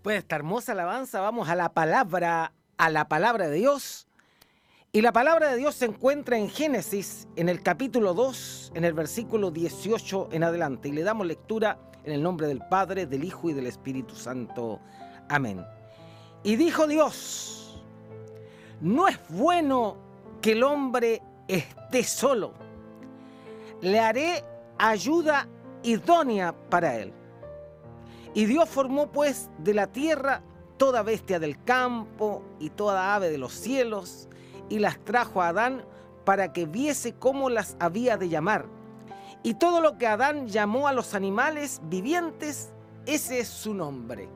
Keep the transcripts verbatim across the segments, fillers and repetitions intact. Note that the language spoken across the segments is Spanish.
Pues esta hermosa alabanza, vamos a la palabra, a la palabra de Dios. Y la palabra de Dios se encuentra en Génesis, en el capítulo dos, en el versículo dieciocho en adelante. Y le damos lectura en el nombre del Padre, del Hijo y del Espíritu Santo. Amén. Y dijo Dios: no es bueno que el hombre esté solo. Le haré ayuda idónea para él. Y Dios formó pues de la tierra toda bestia del campo y toda ave de los cielos, y las trajo a Adán para que viese cómo las había de llamar. Y todo lo que Adán llamó a los animales vivientes, ese es su nombre.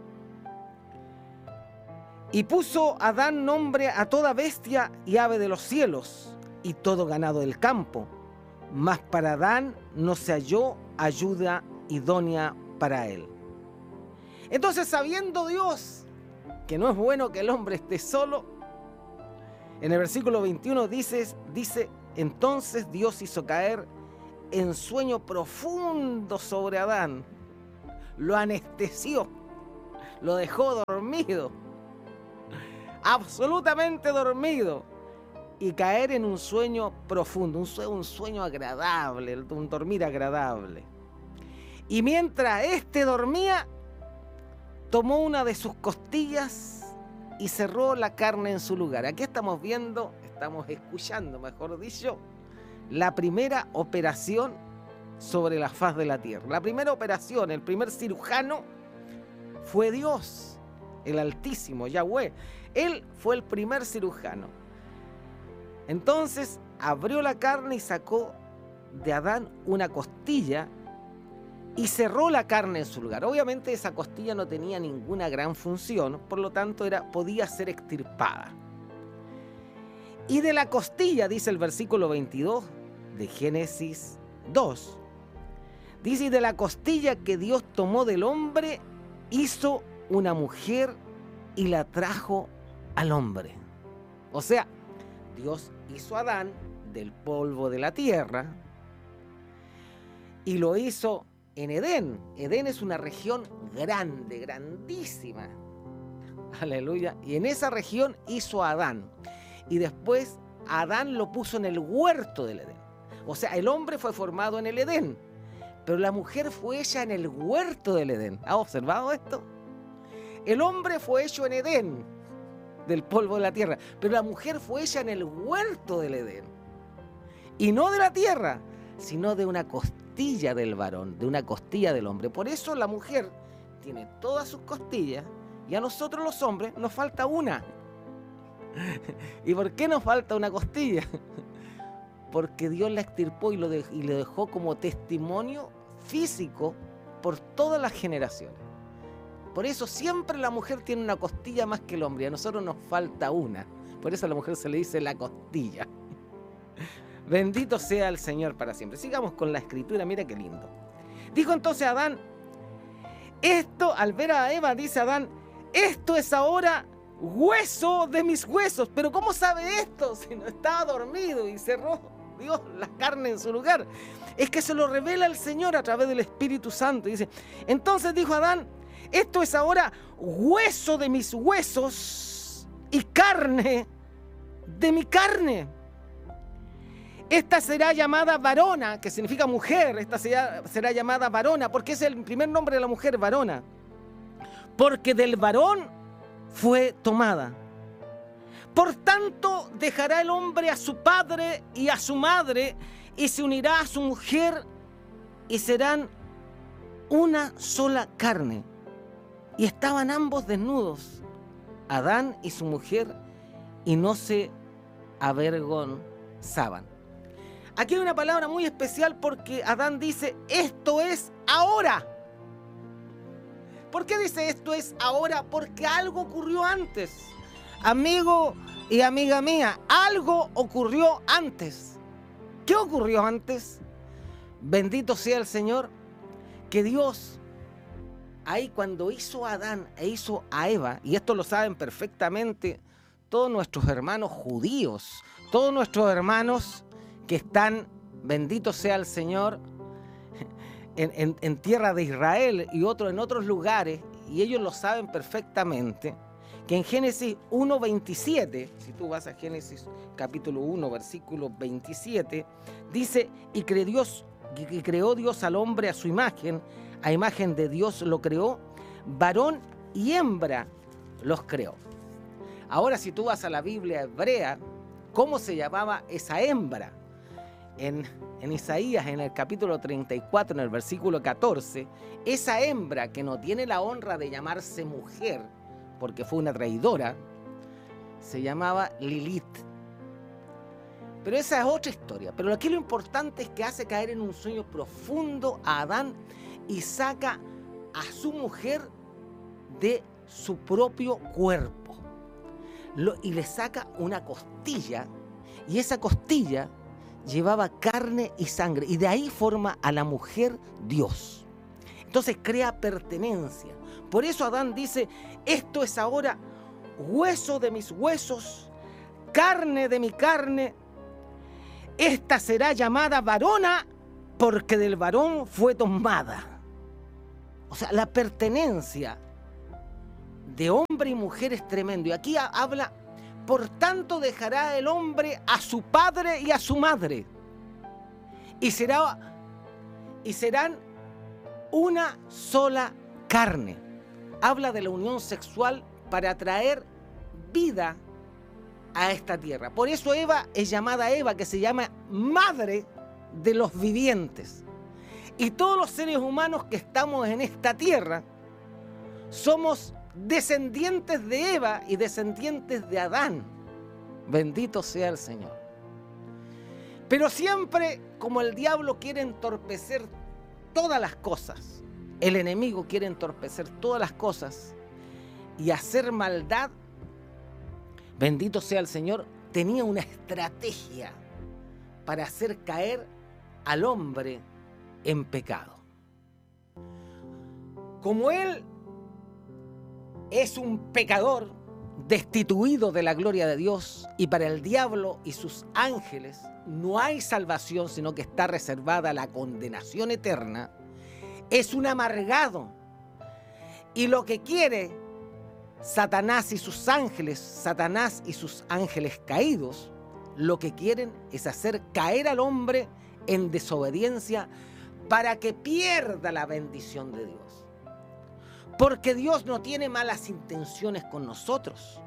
Y puso Adán nombre a toda bestia y ave de los cielos, y todo ganado del campo. Mas para Adán no se halló ayuda idónea para él. Entonces, sabiendo Dios que no es bueno que el hombre esté solo, en el versículo veintiuno dice, dice, entonces Dios hizo caer en sueño profundo sobre Adán. Lo anestesió, lo dejó dormido, absolutamente dormido, y caer en un sueño profundo, un sueño, un sueño agradable, un dormir agradable. Y mientras éste dormía, tomó una de sus costillas y cerró la carne en su lugar. Aquí estamos viendo, estamos escuchando, mejor dicho, la primera operación sobre la faz de la tierra. La primera operación, el primer cirujano fue Dios, el Altísimo, Yahweh. Él fue el primer cirujano. Entonces abrió la carne y sacó de Adán una costilla y cerró la carne en su lugar. Obviamente esa costilla no tenía ninguna gran función, por lo tanto era, podía ser extirpada. Y de la costilla, dice el versículo veintidós de Génesis dos, dice, y de la costilla que Dios tomó del hombre, hizo una mujer y la trajo al hombre. O sea, Dios hizo a Adán del polvo de la tierra y lo hizo en Edén. Edén es una región grande, grandísima. Aleluya. Y en esa región hizo a Adán. Y después Adán lo puso en el huerto del Edén. O sea, el hombre fue formado en el Edén, pero la mujer fue hecha en el huerto del Edén. ¿Ha observado esto? El hombre fue hecho en Edén, del polvo de la tierra, pero la mujer fue hecha en el huerto del Edén. Y no de la tierra, sino de una costilla del varón, de una costilla del hombre. Por eso la mujer tiene todas sus costillas y a nosotros los hombres nos falta una. ¿Y por qué nos falta una costilla? Porque Dios la extirpó y lo, de, y lo dejó como testimonio físico por todas las generaciones. Por eso siempre la mujer tiene una costilla más que el hombre y a nosotros nos falta una. Por eso a la mujer se le dice la costilla. Bendito sea el Señor para siempre. Sigamos con la escritura, mira qué lindo. Dijo entonces Adán, esto, al ver a Eva, dice Adán, esto es ahora hueso de mis huesos. Pero ¿cómo sabe esto si no estaba dormido y cerró Dios la carne en su lugar? Es que se lo revela el Señor a través del Espíritu Santo. Dice, entonces dijo Adán, esto es ahora hueso de mis huesos y carne de mi carne. Esta será llamada varona, que significa mujer. Esta será, será llamada varona, porque es el primer nombre de la mujer, varona. Porque del varón fue tomada. Por tanto, dejará el hombre a su padre y a su madre, y se unirá a su mujer, y serán una sola carne. Y estaban ambos desnudos, Adán y su mujer, y no se avergonzaban. Aquí hay una palabra muy especial porque Adán dice, esto es ahora. ¿Por qué dice esto es ahora? Porque algo ocurrió antes. Amigo y amiga mía, algo ocurrió antes. ¿Qué ocurrió antes? Bendito sea el Señor, que Dios, ahí cuando hizo a Adán e hizo a Eva, y esto lo saben perfectamente todos nuestros hermanos judíos, todos nuestros hermanos que están, bendito sea el Señor, en, en, en tierra de Israel y otros en otros lugares, y ellos lo saben perfectamente, que en Génesis uno veintisiete, si tú vas a Génesis capítulo uno, versículo veintisiete, dice, y creó Dios, y creó Dios al hombre a su imagen, a imagen de Dios lo creó, varón y hembra los creó. Ahora, si tú vas a la Biblia hebrea, ¿cómo se llamaba esa hembra? En, en Isaías, en el capítulo treinta y cuatro, en el versículo catorce, esa hembra que no tiene la honra de llamarse mujer, porque fue una traidora, se llamaba Lilith. Pero esa es otra historia. Pero aquí lo importante es que hace caer en un sueño profundo a Adán y saca a su mujer de su propio cuerpo. Lo, y le saca una costilla, y esa costilla llevaba carne y sangre, y de ahí forma a la mujer Dios. Entonces crea pertenencia. Por eso Adán dice, esto es ahora hueso de mis huesos, carne de mi carne, esta será llamada varona porque del varón fue tomada. O sea, la pertenencia de hombre y mujer es tremendo. Y aquí habla, por tanto dejará el hombre a su padre y a su madre, y será, y serán una sola carne. Habla de la unión sexual para traer vida a esta tierra. Por eso Eva es llamada Eva, que se llama madre de los vivientes. Y todos los seres humanos que estamos en esta tierra somos descendientes de Eva y descendientes de Adán. Bendito sea el Señor. Pero siempre, como el diablo quiere entorpecer todas las cosas, el enemigo quiere entorpecer todas las cosas y hacer maldad, bendito sea el Señor, tenía una estrategia para hacer caer al hombre en pecado. Como él es un pecador destituido de la gloria de Dios, y para el diablo y sus ángeles no hay salvación, sino que está reservada la condenación eterna, es un amargado. Y lo que quiere Satanás y sus ángeles, Satanás y sus ángeles caídos, lo que quieren es hacer caer al hombre en desobediencia para que pierda la bendición de Dios. Porque Dios no tiene malas intenciones con nosotros.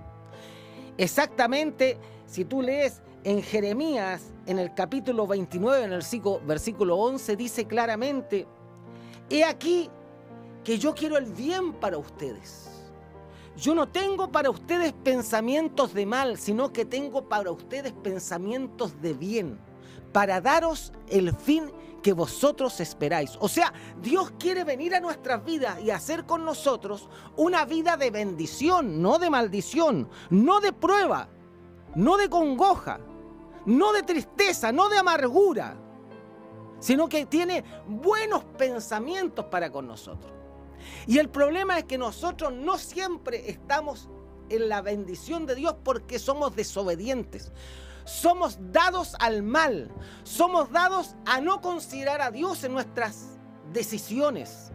Exactamente, si tú lees en Jeremías, en el capítulo veintinueve, en el versículo once, dice claramente, he aquí que yo quiero el bien para ustedes. Yo no tengo para ustedes pensamientos de mal, sino que tengo para ustedes pensamientos de bien, para daros el fin que vosotros esperáis. O sea, Dios quiere venir a nuestras vidas y hacer con nosotros una vida de bendición, no de maldición, no de prueba, no de congoja, no de tristeza, no de amargura, sino que tiene buenos pensamientos para con nosotros. Y el problema es que nosotros no siempre estamos en la bendición de Dios porque somos desobedientes. Somos dados al mal, somos dados a no considerar a Dios en nuestras decisiones.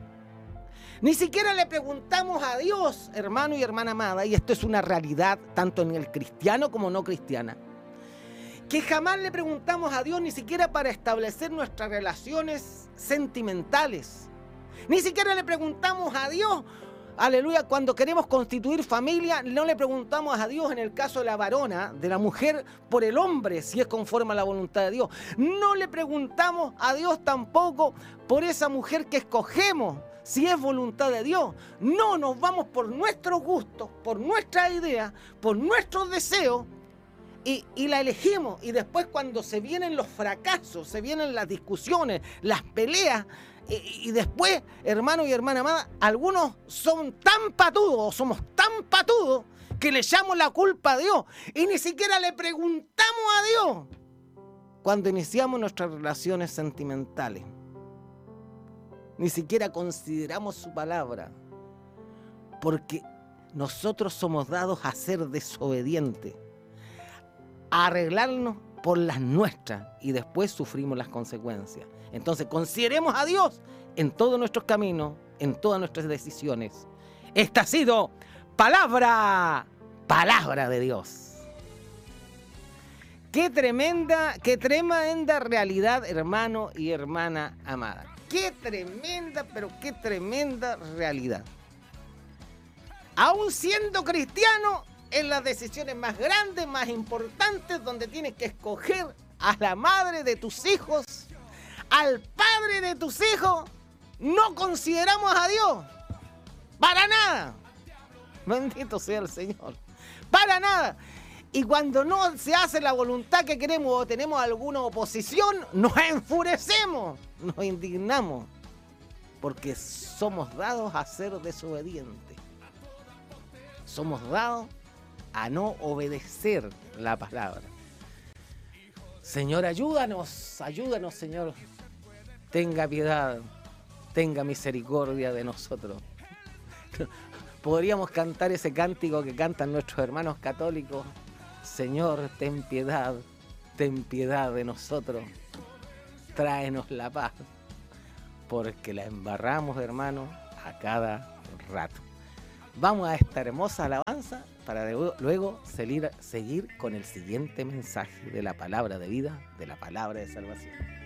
Ni siquiera le preguntamos a Dios, hermano y hermana amada, y esto es una realidad tanto en el cristiano como no cristiana, que jamás le preguntamos a Dios ni siquiera para establecer nuestras relaciones sentimentales. Ni siquiera le preguntamos a Dios, aleluya, cuando queremos constituir familia, no le preguntamos a Dios en el caso de la varona, de la mujer, por el hombre, si es conforme a la voluntad de Dios. No le preguntamos a Dios tampoco por esa mujer que escogemos, si es voluntad de Dios. No, nos vamos por nuestros gustos, por nuestras ideas, por nuestros deseos, y, y la elegimos. Y después, cuando se vienen los fracasos, se vienen las discusiones, las peleas, Y, y después, hermano y hermana amada, algunos son tan patudos, somos tan patudos, que le echamos la culpa a Dios y ni siquiera le preguntamos a Dios cuando iniciamos nuestras relaciones sentimentales. Ni siquiera consideramos su palabra, porque nosotros somos dados a ser desobedientes, a arreglarnos por las nuestras, y después sufrimos las consecuencias. Entonces consideremos a Dios en todos nuestros caminos, en todas nuestras decisiones. Esta ha sido palabra, palabra de Dios. Qué tremenda, qué tremenda realidad, hermano y hermana amada. Qué tremenda, pero qué tremenda realidad. Aún siendo cristiano, en las decisiones más grandes, más importantes, donde tienes que escoger a la madre de tus hijos, al padre de tus hijos, no consideramos a Dios. Para nada. Bendito sea el Señor. Para nada. Y cuando no se hace la voluntad que queremos o tenemos alguna oposición, nos enfurecemos, nos indignamos, porque somos dados a ser desobedientes. Somos dados a no obedecer la palabra. Señor, ayúdanos, ayúdanos, Señor. Tenga piedad, tenga misericordia de nosotros. Podríamos cantar ese cántico que cantan nuestros hermanos católicos. Señor, ten piedad, ten piedad de nosotros. Tráenos la paz, porque la embarramos, hermano, a cada rato. Vamos a esta hermosa alabanza para luego seguir, seguir con el siguiente mensaje de la palabra de vida, de la palabra de salvación.